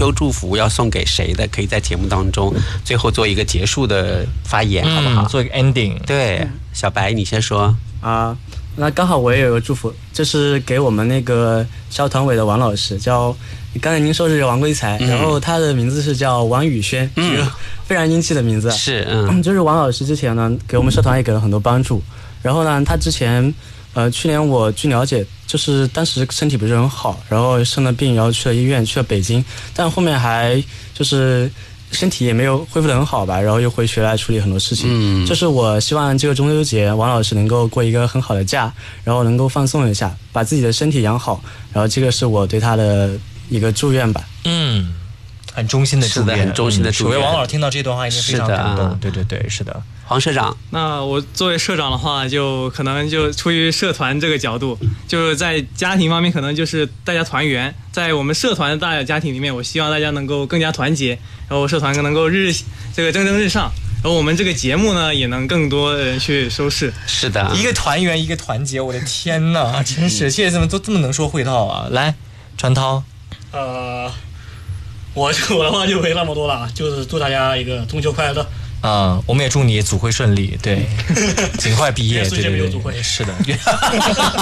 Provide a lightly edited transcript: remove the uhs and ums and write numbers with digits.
秋祝福要送给谁的，可以在节目当中最后做一个结束的发言，好不好？ 做一个 ending。 对，小白你先说啊。那刚好我也有个祝福，这是给我们那个校团委的王老师，叫刚才您说是王归才，然后他的名字是叫王宇轩，一个非常英气的名字。 是， 就是王老师之前呢给我们社团也给了很多帮助，然后呢他之前去年我据了解，就是当时身体不是很好，然后生了病，然后去了医院，去了北京，但后面还就是身体也没有恢复得很好吧，然后又回学来处理很多事情。就是我希望这个中秋节王老师能够过一个很好的假，然后能够放松一下，把自己的身体养好，然后这个是我对他的一个祝愿吧。 很衷心的祝愿， 很衷心的祝愿。 楚威王老师听到这段话一定非常感动。对对对，是的。 黄社长， 那我作为社长的话，就可能就出于社团这个角度，就是在家庭方面可能就是大家团圆，在我们社团的大家庭里面，我希望大家能够更加团结，然后社团能够蒸蒸日上，然后我们这个节目呢也能更多人去收视。 是的， 一个团圆一个团结，我的天哪，真是谢谢怎么都这么能说会道啊！来，传涛， 我的话就没那么多了，就是祝大家一个中秋快乐。 我们也祝你组会顺利，对，尽快毕业，对对对， 世界没有组会， 是的。